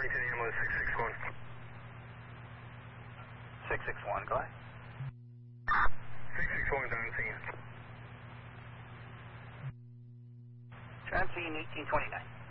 Arlington Ambulance 661. 661, go ahead. 661 is on scene. Trans scene 1829.